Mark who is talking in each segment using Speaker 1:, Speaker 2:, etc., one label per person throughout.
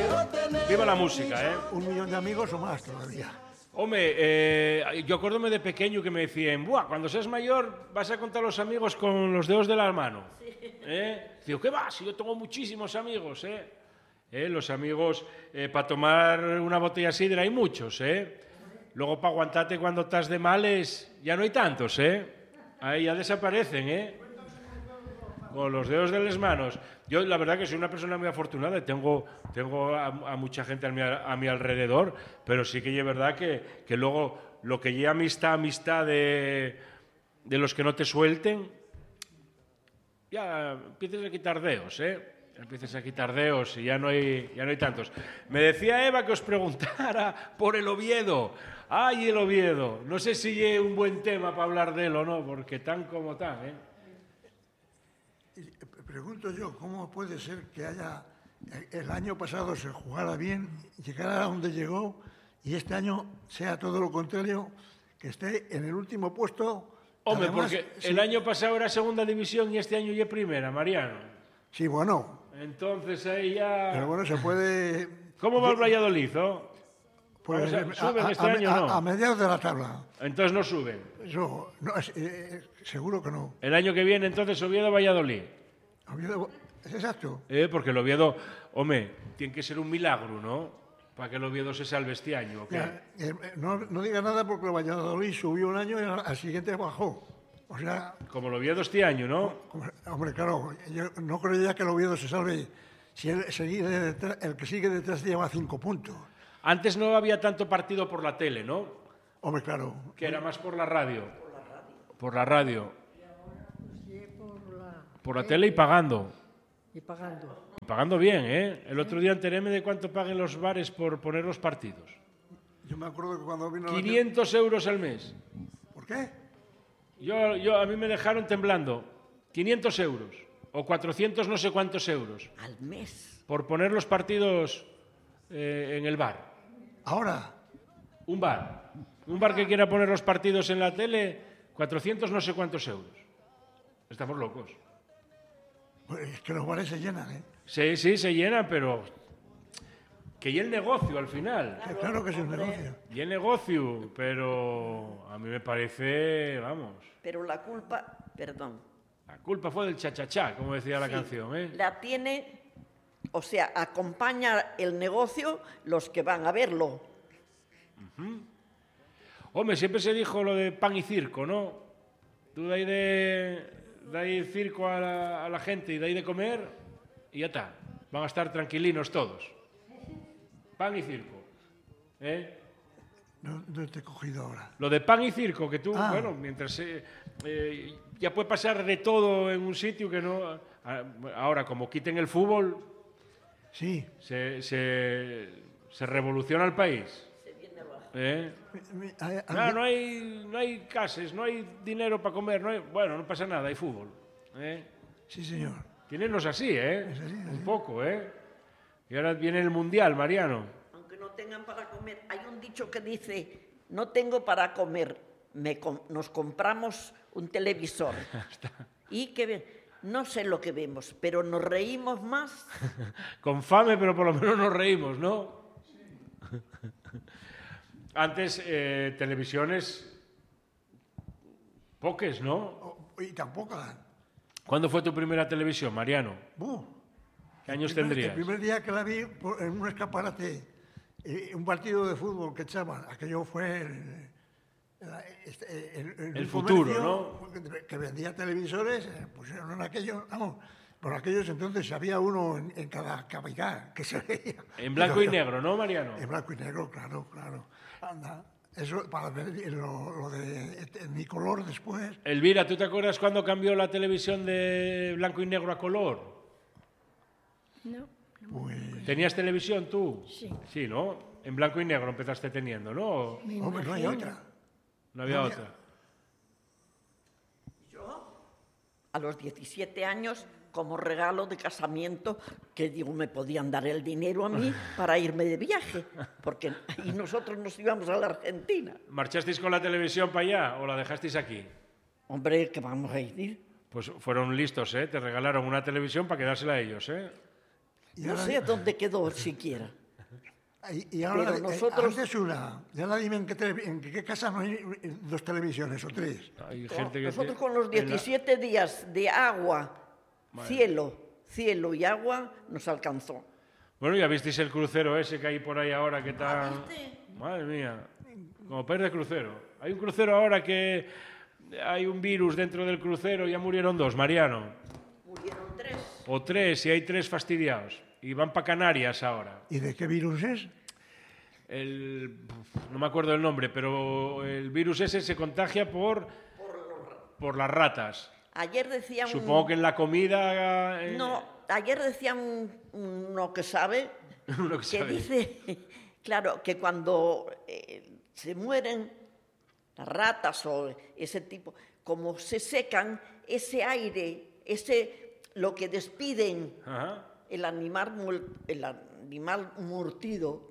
Speaker 1: Viva la música, ¿eh?
Speaker 2: 1 millón de amigos o más todavía.
Speaker 1: Hombre, yo acuérdome de pequeño que me decían, buah, cuando seas mayor vas a contar los amigos con los dedos de la mano. Digo, ¿qué va? Si yo tengo muchísimos amigos, los amigos, para tomar una botella de sidra hay muchos, Luego para aguantarte cuando estás de males ya no hay tantos, Ahí ya desaparecen, con los dedos de las manos. Yo la verdad que soy una persona muy afortunada y tengo a mucha gente a mi alrededor, pero sí que es verdad que luego lo que lleva amistad de los que no te suelten, ya empiezas a quitar dedos, Empiezas a quitar dedos y ya no hay tantos. Me decía Eva que os preguntara por el Oviedo. ¡Ay, el Oviedo! No sé si es un buen tema para hablar de él o no, porque tan como tan,
Speaker 2: Pregunto yo, ¿cómo puede ser que el año pasado se jugara bien, llegara a donde llegó, y este año sea todo lo contrario, que esté en el último puesto?
Speaker 1: Hombre,
Speaker 2: Además,
Speaker 1: porque
Speaker 2: sí,
Speaker 1: el año pasado era segunda división y este año ya primera, Mariano.
Speaker 2: Sí, bueno.
Speaker 1: Entonces ahí ya...
Speaker 2: Pero bueno, se puede...
Speaker 1: ¿Cómo va el Valladolid,
Speaker 2: Pues,
Speaker 1: ¿Suben este año o no?
Speaker 2: A mediados de la tabla.
Speaker 1: Entonces no suben.
Speaker 2: Eso, no, seguro que no.
Speaker 1: El año que viene entonces Oviedo-Valladolid.
Speaker 2: Oviedo, es exacto.
Speaker 1: Porque el Oviedo, hombre, tiene que ser un milagro, ¿no? Para que el Oviedo se salve este año, ¿o qué?
Speaker 2: No diga nada porque el Valladolid subió un año y al siguiente bajó. O sea...
Speaker 1: Como el Oviedo este año, ¿no?
Speaker 2: Hombre, claro, yo no creo ya que el Oviedo se salve si el que sigue detrás lleva 5 puntos.
Speaker 1: Antes no había tanto partido por la tele, ¿no?
Speaker 2: Hombre, claro.
Speaker 1: Que era más por la radio. Por la radio. Por la tele y pagando.
Speaker 3: Y pagando.
Speaker 1: Pagando bien, ¿eh? El otro día enteréme de cuánto paguen los bares por poner los partidos.
Speaker 2: Yo me acuerdo que cuando vino...
Speaker 1: 500 euros al mes.
Speaker 2: ¿Por qué?
Speaker 1: A mí me dejaron temblando. 500 euros. O 400 no sé cuántos euros.
Speaker 3: Al mes.
Speaker 1: Por poner los partidos en el bar.
Speaker 2: Ahora.
Speaker 1: Un bar. Un bar que quiera poner los partidos en la tele, 400 no sé cuántos euros. Estamos locos.
Speaker 2: Pues es que los bares se llenan, ¿eh?
Speaker 1: Sí, se llenan, pero... Que y el negocio al final.
Speaker 2: Claro que es un negocio.
Speaker 1: Y el negocio, pero a mí me parece, vamos...
Speaker 3: Pero la culpa, perdón.
Speaker 1: La culpa fue del cha-cha-cha, como decía la canción, ¿eh?
Speaker 3: La tiene, o sea, acompaña el negocio los que van a verlo.
Speaker 1: Hombre, siempre se dijo lo de pan y circo, ¿no? Tú de ahí circo a la gente y de ahí de comer y ya está. Van a estar tranquilinos todos. Pan y circo.
Speaker 2: No te he cogido ahora.
Speaker 1: Lo de pan y circo, que tú, bueno, mientras... ya puede pasar de todo en un sitio que no... Ahora, como quiten el fútbol...
Speaker 2: Sí.
Speaker 1: Se revoluciona el país. Claro, no hay casas, no hay dinero para comer, bueno, no pasa nada, hay fútbol.
Speaker 2: Sí, señor.
Speaker 1: Tínenos así,
Speaker 2: Es así,
Speaker 1: un poco, Y ahora viene el Mundial, Mariano.
Speaker 3: Aunque no tengan para comer, hay un dicho que dice, no tengo para comer, nos compramos un televisor. Y que no sé lo que vemos, pero nos reímos más.
Speaker 1: Con fame, pero por lo menos nos reímos, ¿no? Antes, televisiones, poques, ¿no?
Speaker 2: Y tampoco.
Speaker 1: ¿Cuándo fue tu primera televisión, Mariano? ¿Qué años tendrías?
Speaker 2: El primer día que la vi en un escaparate, un partido de fútbol que echaban, aquello fue
Speaker 1: el futuro, ¿no?
Speaker 2: Que vendía televisores, pusieron en aquello, vamos, por aquellos entonces había uno en cada cavidad que se veía.
Speaker 1: En blanco y negro, ¿no, Mariano?
Speaker 2: En blanco y negro, claro. Anda, eso para ver lo de mi color después.
Speaker 1: Elvira, ¿tú te acuerdas cuando cambió la televisión de blanco y negro a color?
Speaker 4: No.
Speaker 2: Pues...
Speaker 1: ¿Tenías televisión tú?
Speaker 4: Sí.
Speaker 1: Sí, ¿no? En blanco y negro empezaste teniendo, ¿no?
Speaker 2: Hombre, no hay otra.
Speaker 1: No había otra.
Speaker 3: Yo, a los 17 años, como regalo de casamiento, que digo, me podían dar el dinero a mí para irme de viaje, porque y nosotros nos íbamos a la Argentina.
Speaker 1: ¿Marchasteis con la televisión para allá o la dejasteis aquí?
Speaker 3: Hombre, ¿qué vamos a ir?
Speaker 1: Pues fueron listos, ¿eh? Te regalaron una televisión para quedársela a ellos, ¿eh?
Speaker 2: Y
Speaker 3: No
Speaker 2: ahora-
Speaker 3: sé dónde quedó siquiera.
Speaker 2: Y ahora,
Speaker 3: Pero nosotros-
Speaker 2: antes ya la dime en qué casa no hay 2 televisiones o 3.
Speaker 1: Hay gente que
Speaker 3: Nosotros
Speaker 1: te-
Speaker 3: con los
Speaker 1: en la-
Speaker 3: 17 días de agua, cielo y agua, nos alcanzó.
Speaker 1: Bueno, ya visteis el crucero ese que hay por ahí ahora que está...
Speaker 3: ¿viste?
Speaker 1: Madre mía, como pez de crucero. Hay un crucero ahora que hay un virus dentro del crucero, ya murieron 2, Mariano.
Speaker 3: Murieron 3.
Speaker 1: O 3, y hay 3 fastidiados. Y van para Canarias ahora.
Speaker 2: ¿Y de qué virus es?
Speaker 1: No me acuerdo el nombre, pero el virus ese se contagia por las ratas.
Speaker 3: Ayer decían...
Speaker 1: Supongo que en la comida...
Speaker 3: No, ayer decían uno que sabe,
Speaker 1: Uno que sabe.
Speaker 3: dice, claro, que cuando se mueren las ratas o ese tipo, como se secan, ese aire, lo que despiden
Speaker 1: Ajá.
Speaker 3: el animal morido,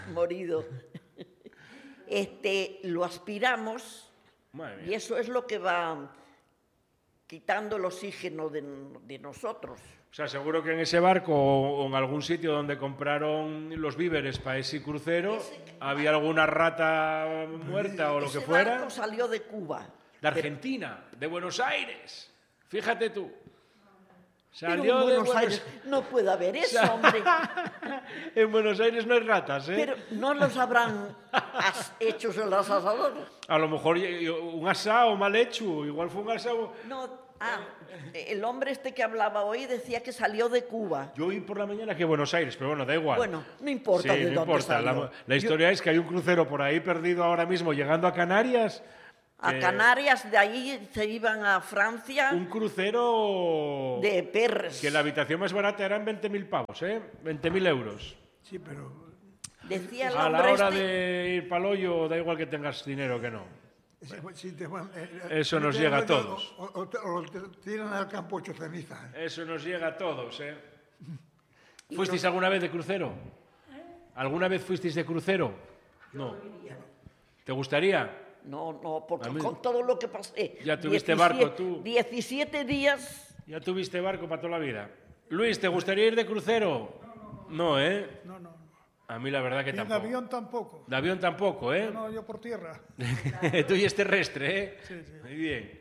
Speaker 3: lo aspiramos
Speaker 1: Madre mía.
Speaker 3: y eso es lo que va quitando el oxígeno de nosotros.
Speaker 1: O sea, seguro que en ese barco o en algún sitio donde compraron los víveres para ese crucero había alguna rata muerta o lo que
Speaker 3: Ese
Speaker 1: fuera.
Speaker 3: barco salió de Cuba.
Speaker 1: De Argentina, de Buenos Aires. Fíjate tú.
Speaker 3: Pero en
Speaker 1: Salió de
Speaker 3: Buenos Aires no puede haber eso, hombre.
Speaker 1: En Buenos Aires no hay ratas, ¿eh?
Speaker 3: Pero no los habrán hecho en los asadores.
Speaker 1: A lo mejor un asado mal hecho, igual fue un asado...
Speaker 3: No, el hombre que hablaba hoy decía que salió de Cuba.
Speaker 1: Yo oí por la mañana que Buenos Aires, pero bueno, da igual.
Speaker 3: Bueno, no importa
Speaker 1: Sí,
Speaker 3: de
Speaker 1: no
Speaker 3: dónde
Speaker 1: importa.
Speaker 3: salió.
Speaker 1: La historia es que hay un crucero por ahí perdido ahora mismo llegando a Canarias.
Speaker 3: A Canarias, de ahí se iban a Francia
Speaker 1: Un crucero
Speaker 3: de perres.
Speaker 1: que la habitación más barata eran 20.000 pavos, ¿eh? 20.000 euros.
Speaker 2: Sí, pero
Speaker 3: Decía el
Speaker 1: A la
Speaker 3: hombre
Speaker 1: hora de ir para el hoyo, da igual que tengas dinero que no.
Speaker 2: si te van-
Speaker 1: Eso nos
Speaker 2: te
Speaker 1: llega a
Speaker 2: van-
Speaker 1: todos.
Speaker 2: O te tiran al campo hecho ceniza.
Speaker 1: Eso nos llega a todos, ¿eh? ¿Fuisteis alguna vez de crucero? ¿Alguna vez fuisteis de crucero? No. ¿Te gustaría?
Speaker 3: No, porque
Speaker 1: A mí-
Speaker 3: con todo lo que pasé.
Speaker 1: Ya tuviste barco, tú.
Speaker 3: 17 días.
Speaker 1: Ya tuviste barco para toda la vida. Luis, ¿te gustaría ir de crucero? No, ¿eh?
Speaker 5: No, no.
Speaker 1: A mí la verdad que
Speaker 5: Y en
Speaker 1: tampoco.
Speaker 5: avión tampoco.
Speaker 1: De avión tampoco, ¿eh?
Speaker 5: No, yo por tierra.
Speaker 1: Tú y es terrestre, ¿eh?
Speaker 5: Sí, sí.
Speaker 1: Muy bien.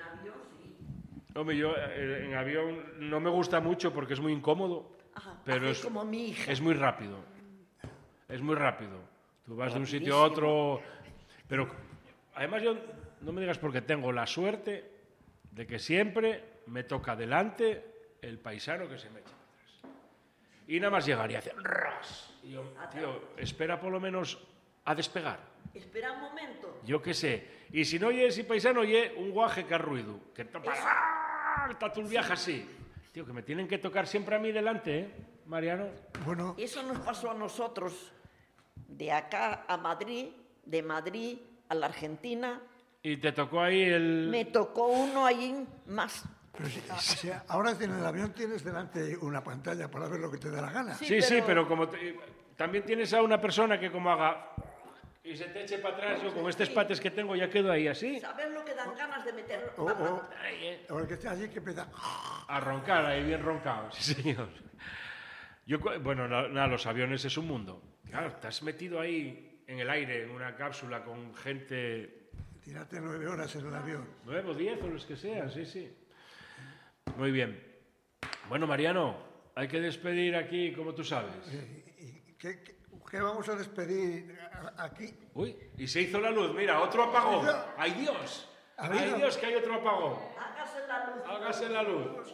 Speaker 1: Hombre, yo en avión no me gusta mucho porque es muy incómodo, pero
Speaker 3: Hace como mi hija.
Speaker 1: es muy rápido. Es muy rápido. Tú vas de un sitio a otro, pero además yo no me digas porque tengo la suerte de que siempre me toca delante el paisano que se me echa atrás. Y nada más llegar y hace ras. Y yo, tío, espera por lo menos a despegar.
Speaker 3: Espera un momento.
Speaker 1: Yo qué sé. Y si no oye ese paisano, oye un guaje que ha ruido. Que está todo el viaje así. Tío, que me tienen que tocar siempre a mí delante, ¿eh, Mariano?
Speaker 2: Bueno,
Speaker 3: Eso nos pasó a nosotros de acá a Madrid, de Madrid a la Argentina.
Speaker 1: Y te tocó ahí el...
Speaker 3: Me tocó uno ahí más.
Speaker 2: pero si ahora en el avión tienes delante una pantalla para ver lo que te da la gana.
Speaker 1: Sí, sí, pero como también tienes a una persona que como haga y se te eche para atrás, yo con estos pates que tengo ya quedo ahí así,
Speaker 3: ¿Sabes lo que dan ganas de meter
Speaker 2: O,
Speaker 3: la
Speaker 2: o-
Speaker 3: mano?
Speaker 2: o el que está allí que empieza.
Speaker 1: a roncar ahí bien roncado, sí señor. Bueno, nada, los aviones es un mundo. Claro, estás metido ahí en el aire, en una cápsula con gente...
Speaker 2: Tírate 9 horas en el avión.
Speaker 1: 9 o 10 o los que sean, sí, sí. Muy bien. Bueno, Mariano, hay que despedir aquí, como tú sabes.
Speaker 2: ¿Y qué vamos a despedir aquí?
Speaker 1: Uy, y se hizo la luz, mira, otro apagón. ¡Ay, Dios! ¡Ay, Dios, que hay otro apagón!
Speaker 3: Hágase la luz.
Speaker 1: Hágase la luz.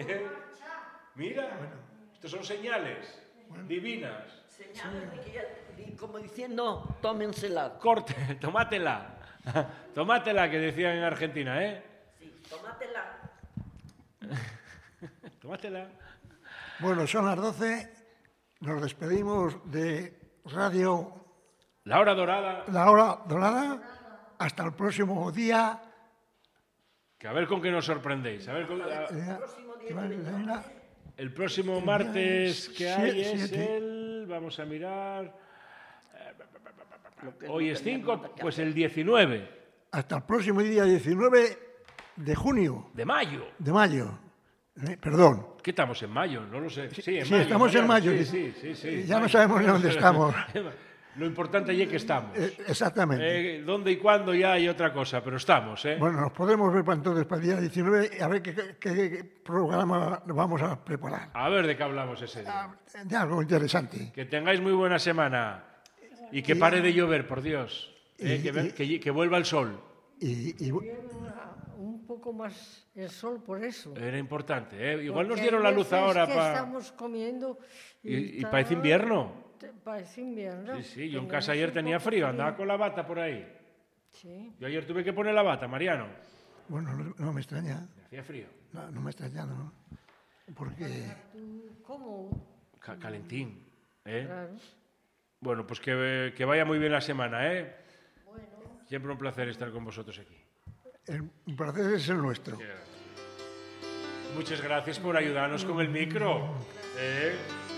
Speaker 1: Mira, estos son señales divinas.
Speaker 3: Señales de que y como diciendo, tómensela.
Speaker 1: Corte, tómatela. Tómatela, que decían en Argentina, ¿eh?
Speaker 3: Sí, tómatela.
Speaker 1: Tómatela.
Speaker 2: Bueno, son las 12. Nos despedimos de Radio
Speaker 1: La hora dorada,
Speaker 2: La Hora Dorada. Hasta el próximo día.
Speaker 1: que a ver con qué nos sorprendéis. A ver el próximo martes que hay es
Speaker 2: Siete.
Speaker 1: vamos a mirar,
Speaker 3: Lo que
Speaker 1: hoy
Speaker 3: no
Speaker 1: es
Speaker 3: tenía
Speaker 1: 5,
Speaker 3: nada que
Speaker 1: pues
Speaker 3: hacer.
Speaker 1: el 19
Speaker 2: Hasta el próximo día 19 de junio,
Speaker 1: de mayo.
Speaker 2: de mayo. Perdón.
Speaker 1: ¿Qué estamos en mayo? No lo sé. Sí,
Speaker 2: Sí,
Speaker 1: mayo,
Speaker 2: estamos en
Speaker 1: Mariano,
Speaker 2: mayo.
Speaker 1: Sí.
Speaker 2: Ya no sabemos ni dónde estamos.
Speaker 1: Lo importante es que estamos.
Speaker 2: Exactamente.
Speaker 1: ¿Dónde y cuándo ya hay otra cosa? Pero estamos, ¿eh?
Speaker 2: Bueno, nos podemos ver para entonces, para el día 19, a ver qué programa vamos a preparar.
Speaker 1: A ver de qué hablamos ese día.
Speaker 2: De algo interesante.
Speaker 1: Que tengáis muy buena semana y que pare de llover, por Dios. Que vuelva el sol.
Speaker 2: Y
Speaker 5: Un poco más el sol por eso.
Speaker 1: Era importante, ¿eh? Igual nos
Speaker 5: Porque
Speaker 1: dieron
Speaker 5: hay
Speaker 1: la luz
Speaker 5: veces
Speaker 1: ahora
Speaker 5: que
Speaker 1: para...
Speaker 5: estamos comiendo
Speaker 1: Y parece invierno.
Speaker 5: Parece invierno.
Speaker 1: Sí, yo en
Speaker 5: Tenemos
Speaker 1: casa ayer
Speaker 5: un
Speaker 1: tenía
Speaker 5: poco
Speaker 1: frío, andaba con la bata por ahí.
Speaker 5: Sí.
Speaker 1: Yo ayer tuve que poner la bata, Mariano.
Speaker 2: bueno, no me extraña.
Speaker 1: Me hacía frío.
Speaker 2: No me extraña, ¿no? Porque
Speaker 5: ¿Cómo?
Speaker 1: Calentín, ¿eh?
Speaker 5: Claro.
Speaker 1: Bueno, pues que vaya muy bien la semana, ¿eh? Siempre un placer estar con vosotros aquí.
Speaker 2: el placer es el nuestro.
Speaker 1: Muchas gracias por ayudarnos con el micro.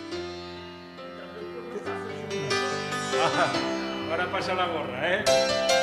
Speaker 1: Ahora pasa la gorra, ¿eh?